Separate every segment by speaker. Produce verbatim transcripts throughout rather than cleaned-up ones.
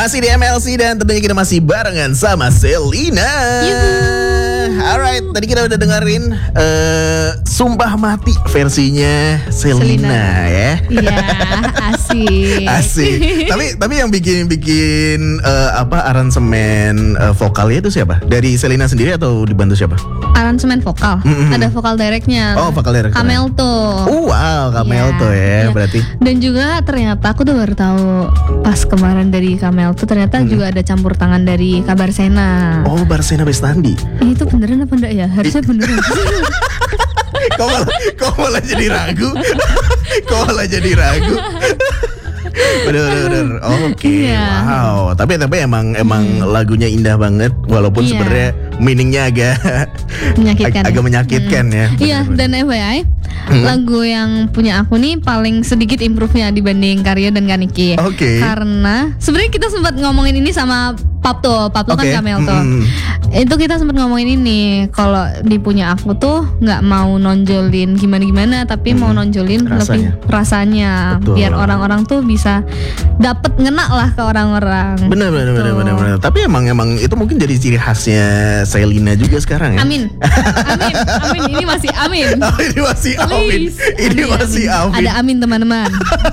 Speaker 1: Masih di M L C dan tentunya kita masih barengan sama Selina. Alright, tadi kita udah dengerin uh, Sumpah Mati versinya Selina, Selina. ya.
Speaker 2: Iya, asik.
Speaker 1: Asik. tapi tapi yang bikin bikin uh, apa aransemen uh, vokalnya itu siapa? Dari Selina sendiri atau dibantu siapa?
Speaker 2: Aransemen vokal. Mm-hmm. Ada vokal directnya.
Speaker 1: Oh, vokal directnya.
Speaker 2: Kamelto.
Speaker 1: Oh, wow, Kamelto
Speaker 2: ya,
Speaker 1: ya, ya berarti.
Speaker 2: Dan juga ternyata aku tuh baru tahu pas kemarin dari Kamelto ternyata hmm. juga ada campur tangan dari Kabarsena.
Speaker 1: Oh, Barsena Bestandi.
Speaker 2: Eh, itu beneran apa enggak ya? Harusnya beneran.
Speaker 1: Kok malah, kok malah jadi ragu? Kok malah jadi ragu? Bener-bener. Oke, okay. yeah. Wow. Tapi tapi emang emang hmm. lagunya indah banget, walaupun yeah. sebenarnya meaningnya agak
Speaker 2: menyakitkan.
Speaker 1: ag- agak menyakitkan hmm. ya.
Speaker 2: Iya. Dan F Y I, hmm. lagu yang punya aku nih paling sedikit improve-nya dibanding Karyo dan Kaniki.
Speaker 1: Oke. Okay.
Speaker 2: Karena sebenarnya kita sempat ngomongin ini sama Papto, Papto okay. kan Kamelto. Hmm. Itu kita sempat ngomongin ini, kalau di punya aku tuh nggak mau nonjolin gimana-gimana, tapi hmm. mau nonjolin rasanya. lebih rasanya, betul. Biar orang-orang tuh bisa dapat ngena lah ke orang-orang.
Speaker 1: Benar, benar, benar, benar, benar. Tapi emang emang itu mungkin jadi ciri khasnya Selina juga sekarang ya.
Speaker 2: Amin, amin, amin. Ini masih amin.
Speaker 1: Oh, ini masih amin.
Speaker 2: Please.
Speaker 1: Ini amin, masih amin.
Speaker 2: amin. Ada amin teman-teman.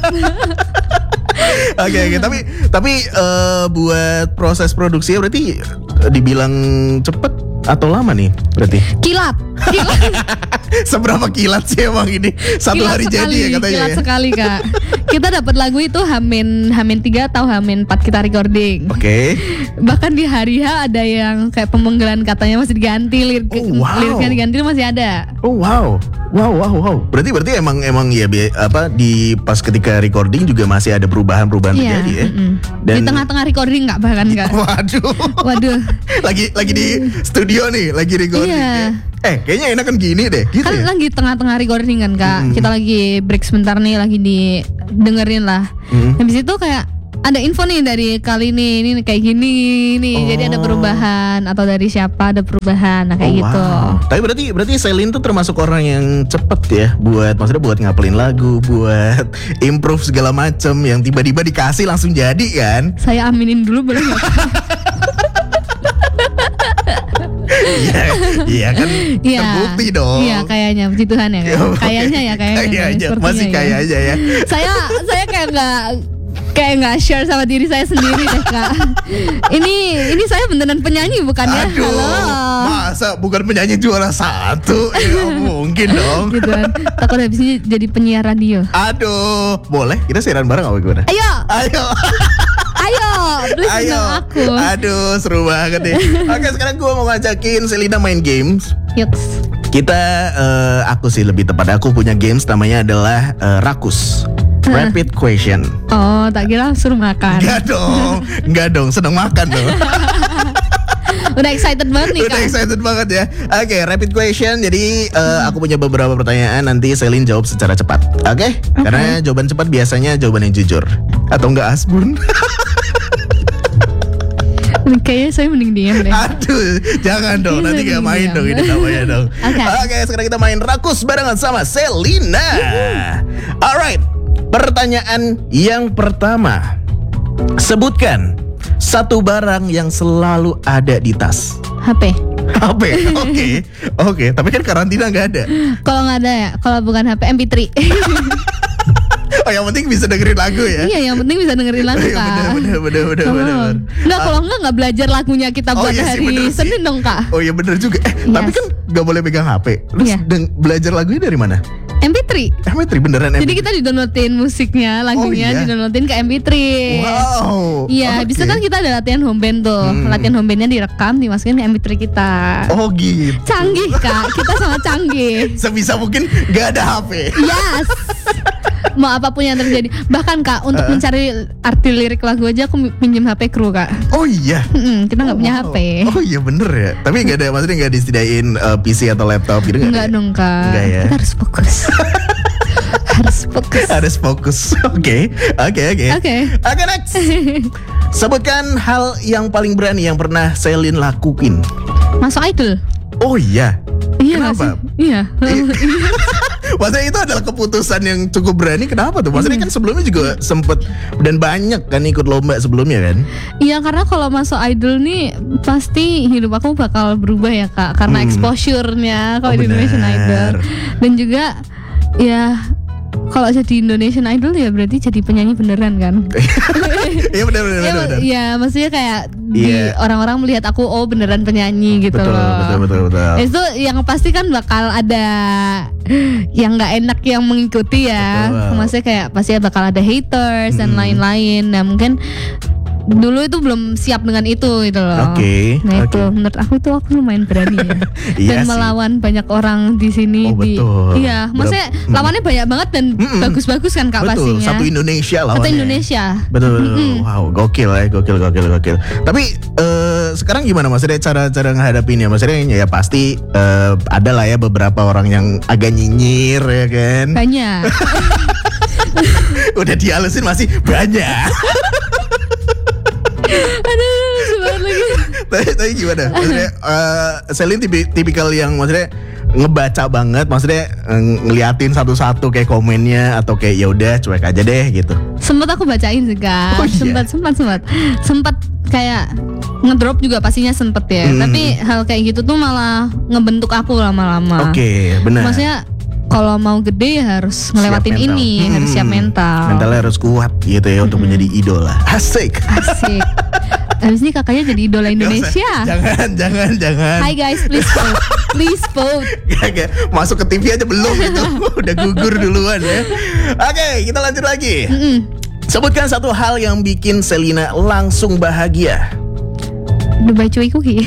Speaker 1: Oke okay, oke okay. tapi tapi uh, buat proses produksi berarti dibilang cepet atau lama nih berarti?
Speaker 2: Kilat. Kilat.
Speaker 1: Seberapa kilat sih emang ini? Satu
Speaker 2: kilat
Speaker 1: hari
Speaker 2: sekali,
Speaker 1: jadi ya katanya.
Speaker 2: Kilat
Speaker 1: ya?
Speaker 2: sekali Kak. Kita dapat lagu itu Hamin Hamin tiga atau Hamin empat kita recording.
Speaker 1: Oke. Okay.
Speaker 2: Bahkan di hari H ada yang kayak pemenggalan katanya masih diganti, lirik,
Speaker 1: oh, wow.
Speaker 2: liriknya diganti masih ada.
Speaker 1: Oh wow. Wow wow wow. Berarti berarti emang emang ya apa di pas ketika recording juga masih ada perubahan-perubahan
Speaker 2: yeah,
Speaker 1: terjadi ya.
Speaker 2: Dan di tengah-tengah recording enggak bahkan enggak.
Speaker 1: Waduh.
Speaker 2: Waduh.
Speaker 1: lagi lagi di studio nih, lagi recording.
Speaker 2: Yeah.
Speaker 1: Ya. Eh, kayaknya enakan gini deh. Gitu
Speaker 2: kan
Speaker 1: ya?
Speaker 2: Lagi tengah-tengah recording kan Kak. Hmm. Kita lagi break sebentar nih, lagi didengerin lah. Hmm. Habis itu kayak ada info nih dari kali ini, ini kayak gini nih. Oh. Jadi ada perubahan atau dari siapa ada perubahan, nah kayak oh, gitu.
Speaker 1: Wow. Tapi berarti berarti Selin tuh termasuk orang yang cepet ya buat maksudnya buat ngapelin lagu, buat improve segala macem yang tiba-tiba dikasih langsung jadi kan?
Speaker 2: Saya aminin dulu boleh nggak?
Speaker 1: Iya, iya kan ya, terbukti dong.
Speaker 2: Iya, kayaknya puji Tuhan ya. Kan? Kayaknya ya, kayaknya.
Speaker 1: Kayaknya masih kayak aja ya.
Speaker 2: Saya saya kayak nggak kayak nggak share sama diri saya sendiri deh Kak. Ini ini saya beneran penyanyi bukan ya?
Speaker 1: Aduh,
Speaker 2: halo.
Speaker 1: Masa bukan penyanyi juara satu? Ya mungkin dong.
Speaker 2: Gitu kan. Takut habis ini jadi penyiar radio.
Speaker 1: Aduh, boleh kita siaran bareng apa gimana?
Speaker 2: Ayo.
Speaker 1: Ayo.
Speaker 2: Ayo, please
Speaker 1: Ayo.
Speaker 2: aku.
Speaker 1: Aduh, seru banget nih. Oke, sekarang gue mau ngajakin Selina main games.
Speaker 2: Yuks.
Speaker 1: Kita, uh, aku sih lebih tepat, aku punya games namanya adalah uh, Rakus. Rapid question.
Speaker 2: Oh, tak kira suruh makan.
Speaker 1: Enggak dong, enggak dong, sedang makan dong.
Speaker 2: Udah excited banget nih Kak.
Speaker 1: Udah excited banget ya. Oke, okay, rapid question. Jadi uh, hmm. aku punya beberapa pertanyaan, nanti Selin jawab secara cepat. Oke? Okay? Okay. Karena jawaban cepat biasanya jawaban yang jujur. Atau enggak asbun.
Speaker 2: Kayaknya saya mending diam deh.
Speaker 1: Aduh, jangan dong, nanti gak main dong ini namanya dong. Oke, okay. okay, sekarang kita main Rakus barengan sama Selina. Alright, pertanyaan yang pertama. Sebutkan satu barang yang selalu ada di tas.
Speaker 2: H P.
Speaker 1: H P, oke, okay. oke. Okay. Tapi kan karantina nggak ada.
Speaker 2: Kalau nggak ada ya, kalau bukan H P, M P tiga.
Speaker 1: Oh, yang penting bisa dengerin lagu ya?
Speaker 2: Iya, yang penting bisa dengerin lagu Kak.
Speaker 1: Bener, bener, bener, bener, oh. bener.
Speaker 2: Nggak, kalau nggak nggak belajar lagunya kita buat oh, iya hari sih, Senin dong Kak.
Speaker 1: Oh iya bener juga. Eh, yes. Tapi kan nggak boleh pegang H P. Terus yeah. deng- belajar lagunya dari mana?
Speaker 2: M P tiga.
Speaker 1: M P tiga beneran M P tiga.
Speaker 2: Jadi kita di-downloadin musiknya, lagunya oh, iya? di-downloadin ke M P tiga.
Speaker 1: Wow.
Speaker 2: Iya, okay. Bisa kan kita ada latihan home band tuh. Hmm. Latihan home bandnya direkam, dimasukin ke M P tiga kita.
Speaker 1: Oh gitu.
Speaker 2: Canggih Kak, kita sangat canggih.
Speaker 1: Sebisa mungkin gak ada H P.
Speaker 2: Yes. Mau apapun yang terjadi. Bahkan Kak, untuk uh. mencari arti lirik lagu aja aku pinjam H P kru Kak.
Speaker 1: Oh iya.
Speaker 2: Mm-mm, kita nggak oh, punya wow. H P.
Speaker 1: Oh iya bener ya. Tapi nggak ada, maksudnya nggak disediain uh, P C atau laptop gitu nggak?
Speaker 2: Nggak dong Kak.
Speaker 1: Nggak ya.
Speaker 2: Kita harus fokus. harus fokus.
Speaker 1: Harus fokus. Oke, oke, oke.
Speaker 2: Oke.
Speaker 1: Oke next. Sebutkan hal yang paling berani yang pernah Selin lakuin.
Speaker 2: Masuk idol.
Speaker 1: Oh iya.
Speaker 2: Iya.
Speaker 1: Kenapa?
Speaker 2: Iya.
Speaker 1: Maksudnya itu adalah keputusan yang cukup berani. Kenapa tuh? Maksudnya kan sebelumnya juga sempet dan banyak kan ikut lomba sebelumnya kan?
Speaker 2: Iya, karena kalau masuk idol nih pasti hidup aku bakal berubah ya Kak, karena
Speaker 1: Hmm.
Speaker 2: exposure-nya kalau
Speaker 1: Oh,
Speaker 2: di Indonesian
Speaker 1: benar.
Speaker 2: Idol. Dan juga ya kalau jadi Indonesian Idol ya berarti jadi penyanyi beneran kan?
Speaker 1: Iya benar benar
Speaker 2: Ya,
Speaker 1: benar.
Speaker 2: ya maksudnya kayak di
Speaker 1: Iya.
Speaker 2: orang-orang melihat aku oh beneran penyanyi gitu
Speaker 1: Betul,
Speaker 2: loh.
Speaker 1: betul betul betul.
Speaker 2: Itu yang pasti kan bakal ada yang nggak enak yang mengikuti ya.
Speaker 1: Betul.
Speaker 2: Maksudnya kayak pasti bakal ada haters dan
Speaker 1: Mm-mm.
Speaker 2: lain-lain. Nah mungkin dulu itu belum siap dengan itu gitu loh.
Speaker 1: Oke,
Speaker 2: Nah
Speaker 1: oke.
Speaker 2: itu menurut aku tuh aku lumayan berani ya.
Speaker 1: Iya
Speaker 2: Dan
Speaker 1: sih.
Speaker 2: melawan banyak orang di sini.
Speaker 1: Oh,
Speaker 2: di,
Speaker 1: betul.
Speaker 2: Iya, maksudnya
Speaker 1: Berap-
Speaker 2: lawannya banyak banget dan
Speaker 1: Mm-mm.
Speaker 2: bagus-bagus kan Kak
Speaker 1: Betul,
Speaker 2: pastinya.
Speaker 1: satu Indonesia lawannya.
Speaker 2: Satu Indonesia.
Speaker 1: Betul betul.
Speaker 2: Mm-mm.
Speaker 1: Wow, gokil ya, gokil gokil gokil. Tapi eh, sekarang gimana maksudnya cara-cara menghadapinya? Maksudnya ya pasti eh, ada lah ya beberapa orang yang agak nyinyir ya kan.
Speaker 2: Banyak.
Speaker 1: Udah dihalusin masih banyak.
Speaker 2: Aduh, semangat lagi.
Speaker 1: tapi, tapi gimana? Maksudnya eh, Selin tipi, tipikal yang maksudnya ngebaca banget, maksudnya eh, ngeliatin satu-satu kayak komennya atau kayak ya udah cuek aja deh gitu.
Speaker 2: Sempat aku bacain sih Kak.
Speaker 1: Oh, iya?
Speaker 2: Sempat sempat sempat. Sempat kayak ngedrop juga pastinya sempet ya.
Speaker 1: Hmm.
Speaker 2: Tapi hal kayak gitu tuh malah ngebentuk aku lama-lama.
Speaker 1: Oke, benar.
Speaker 2: Maksudnya kalau mau gede ya harus ngelewatin
Speaker 1: Siap mental.
Speaker 2: ini, harus siap
Speaker 1: Hmm.
Speaker 2: mental.
Speaker 1: Mentalnya harus kuat gitu ya untuk menjadi idola. Asik.
Speaker 2: Asik. Habis ini kakaknya jadi idola Indonesia.
Speaker 1: Jangan, jangan, jangan.
Speaker 2: Hai guys, please vote. Please vote.
Speaker 1: Gak, gak. Masuk ke T V aja belum itu. Udah gugur duluan ya. Oke, kita lanjut lagi.
Speaker 2: Mm-mm.
Speaker 1: Sebutkan satu hal yang bikin Selina langsung bahagia.
Speaker 2: Dubai Cuy Cookie.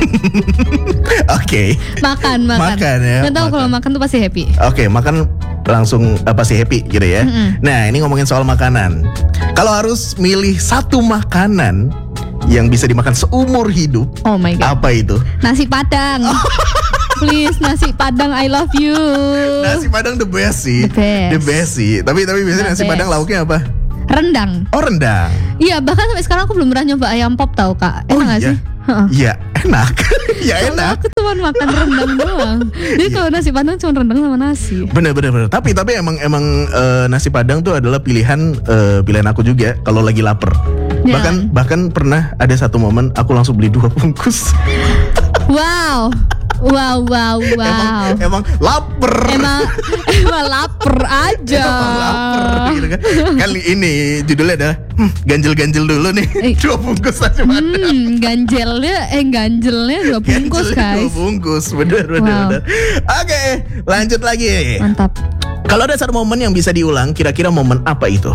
Speaker 1: Oke.
Speaker 2: Makan, makan.
Speaker 1: Makan ya,
Speaker 2: Nggak tahu
Speaker 1: makan.
Speaker 2: kalau makan tuh pasti happy.
Speaker 1: Oke, makan langsung apa sih happy gitu ya.
Speaker 2: Mm-mm.
Speaker 1: Nah, ini ngomongin soal makanan. Kalau harus milih satu makanan yang bisa dimakan seumur hidup,
Speaker 2: Oh my god.
Speaker 1: apa itu?
Speaker 2: Nasi Padang. Please, nasi Padang I love you.
Speaker 1: Nasi Padang the best sih.
Speaker 2: The best.
Speaker 1: The best sih. Tapi tapi biasanya
Speaker 2: The
Speaker 1: nasi Padang
Speaker 2: best.
Speaker 1: lauknya apa?
Speaker 2: Rendang.
Speaker 1: Oh, rendang.
Speaker 2: Iya, bahkan sampai sekarang aku belum pernah nyoba ayam pop tau Kak. Enak
Speaker 1: Oh,
Speaker 2: gak
Speaker 1: iya?
Speaker 2: sih? Heeh.
Speaker 1: Iya, enak. Ya
Speaker 2: Soalnya
Speaker 1: enak.
Speaker 2: aku cuma makan rendang doang. Jadi kalau nasi Padang cuma rendang sama nasi.
Speaker 1: Bener bener bener. Tapi tapi emang emang eh, nasi Padang tuh adalah pilihan eh, pilihan aku juga kalau lagi lapar.
Speaker 2: Ya.
Speaker 1: Bahkan bahkan pernah ada satu momen aku langsung beli dua bungkus.
Speaker 2: Wow. Wow, wow, wow.
Speaker 1: Emang emang lapar.
Speaker 2: Emang emang lapar aja.
Speaker 1: Emang lapar gitu kan. Kan ini judulnya adalah hmm, ganjel-ganjel dulu nih.
Speaker 2: Eh.
Speaker 1: Dua bungkus aja Padang.
Speaker 2: Hmm, ganjelnya eh ganjelnya dua bungkus
Speaker 1: Ganjelnya
Speaker 2: guys.
Speaker 1: Dua bungkus, bener bener
Speaker 2: Wow.
Speaker 1: bener. Oke, lanjut lagi.
Speaker 2: Mantap.
Speaker 1: Kalau ada satu momen yang bisa diulang, kira-kira momen apa itu?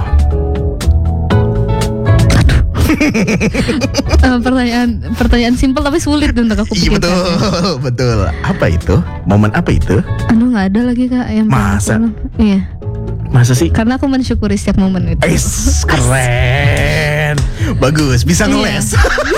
Speaker 2: Eh, pertanyaan pertanyaan simpel tapi sulit untuk aku
Speaker 1: Iya
Speaker 2: pikirkan.
Speaker 1: betul, betul. Apa itu? Momen apa itu?
Speaker 2: Aduh nggak ada lagi Kak yang paling
Speaker 1: Masa?
Speaker 2: aku- Iya.
Speaker 1: Masa sih?
Speaker 2: Karena aku mensyukuri setiap momen itu.
Speaker 1: Is, keren. Bagus, bisa
Speaker 2: Iya.
Speaker 1: ngeles.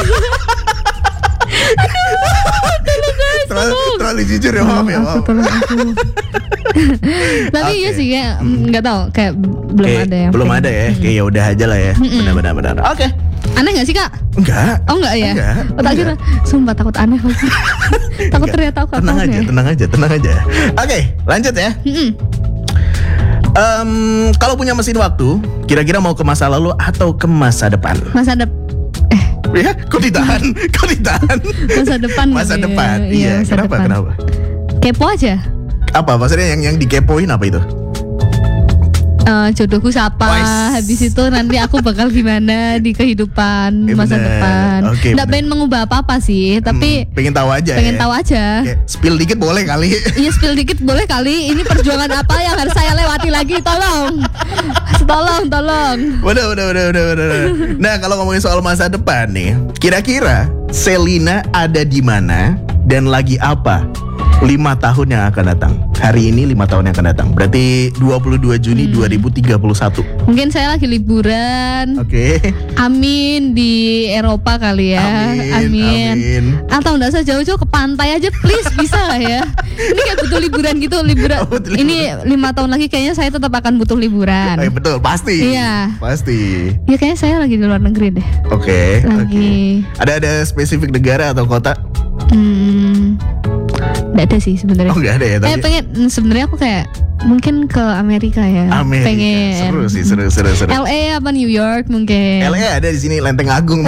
Speaker 1: terlalu, terlalu jujur ya, maaf ya.
Speaker 2: Aku
Speaker 1: Maaf.
Speaker 2: tolong aku. Tapi iya
Speaker 1: Oke.
Speaker 2: sih kayak nggak tahu kayak belum
Speaker 1: Kayak
Speaker 2: ada yang
Speaker 1: belum
Speaker 2: pengen.
Speaker 1: ada ya, kayak ya udah aja lah ya. Benar-benar benar. Oke.
Speaker 2: Aneh gak sih Kak?
Speaker 1: Enggak.
Speaker 2: Oh enggak ya?
Speaker 1: Enggak,
Speaker 2: Oh, tak kira, sumpah takut aneh lagi. Takut
Speaker 1: Enggak.
Speaker 2: ternyata aku
Speaker 1: Tenang aja,
Speaker 2: aneh.
Speaker 1: tenang aja, tenang aja. Oke, lanjut ya.
Speaker 2: Mm-mm.
Speaker 1: Em, kalau punya mesin waktu, kira-kira mau ke masa lalu atau ke masa depan?
Speaker 2: Masa depan. Eh,
Speaker 1: Ya, kok ditahan? Kok ditahan?
Speaker 2: masa depan.
Speaker 1: Masa
Speaker 2: gitu ya.
Speaker 1: depan. Iya,
Speaker 2: masa
Speaker 1: kenapa?
Speaker 2: depan.
Speaker 1: Kenapa?
Speaker 2: Kepo aja.
Speaker 1: Apa maksudnya yang yang dikepoin apa itu?
Speaker 2: Eh, jodohku siapa?
Speaker 1: Wais.
Speaker 2: Habis itu nanti aku bakal gimana di kehidupan
Speaker 1: Eh,
Speaker 2: masa
Speaker 1: bener.
Speaker 2: depan.
Speaker 1: Oke,
Speaker 2: Nggak
Speaker 1: bener.
Speaker 2: pengen mengubah apa-apa sih, tapi
Speaker 1: Hmm, pengen tahu aja
Speaker 2: pengen
Speaker 1: ya.
Speaker 2: tahu aja.
Speaker 1: Kayak spill dikit boleh kali.
Speaker 2: Iya spill dikit boleh kali. Ini perjuangan apa yang harus saya lewati lagi? Tolong, tolong, tolong.
Speaker 1: Udah, udah, udah, udah, udah. udah. Nah, kalau ngomongin soal masa depan nih, kira-kira Selina ada di mana dan lagi apa lima tahun yang akan datang? Hari ini lima tahun yang akan datang. Berarti dua puluh dua Juni
Speaker 2: Hmm.
Speaker 1: dua ribu tiga puluh satu.
Speaker 2: Mungkin saya lagi liburan.
Speaker 1: Oke.
Speaker 2: Amin di Eropa kali ya.
Speaker 1: Amin, amin.
Speaker 2: Atau enggak usah jauh-jauh ke pantai aja please, bisa lah ya. Ini kayak butuh liburan gitu, liburan.
Speaker 1: Oh, butuh liburan.
Speaker 2: Ini lima tahun lagi kayaknya saya tetap akan butuh liburan.
Speaker 1: Eh, betul, pasti.
Speaker 2: Iya.
Speaker 1: Pasti.
Speaker 2: Ya kayaknya saya lagi di luar negeri deh.
Speaker 1: Oke, oke.
Speaker 2: Lagi
Speaker 1: Ada ada spesifik negara atau kota?
Speaker 2: hmm, nggak ada sih sebenarnya.
Speaker 1: Oh, nggak ada ya,
Speaker 2: Eh
Speaker 1: tapi
Speaker 2: pengen sebenarnya aku kayak mungkin ke Amerika ya.
Speaker 1: Amerika.
Speaker 2: Pengen.
Speaker 1: Seru sih, seru, seru, seru.
Speaker 2: L A apa New York mungkin.
Speaker 1: L A ada di sini Lenteng Agung.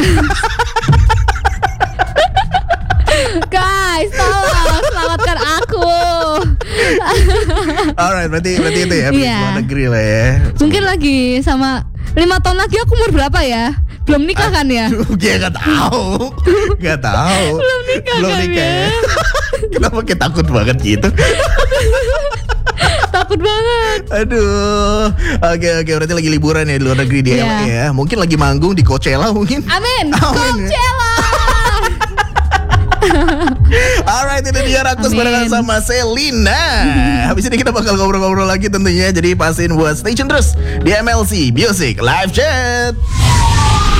Speaker 2: Guys, tolong selamatkan aku.
Speaker 1: Alright, berarti berarti itu ya, pergi
Speaker 2: Iya.
Speaker 1: luar negeri lah ya.
Speaker 2: Mungkin lagi sama lima tahun lagi aku umur berapa ya? Belum nikah kan ya?
Speaker 1: Aduh, dia nggak tahu, nggak tahu.
Speaker 2: Belum nikah
Speaker 1: Belum
Speaker 2: kan
Speaker 1: nikah
Speaker 2: ya?
Speaker 1: Kenapa kita takut banget gitu?
Speaker 2: Takut banget.
Speaker 1: Aduh. Oke oke, berarti lagi liburan ya di luar negeri dia
Speaker 2: Iya.
Speaker 1: ya. Mungkin lagi manggung di Coachella mungkin.
Speaker 2: Amin.
Speaker 1: Amin.
Speaker 2: Coachella.
Speaker 1: Alright, itu dia Rakus
Speaker 2: Amin.
Speaker 1: barengan sama Selina. Habis ini kita bakal ngobrol-ngobrol lagi tentunya. Jadi pastiin buat stay tune terus di M L C Music Live Chat.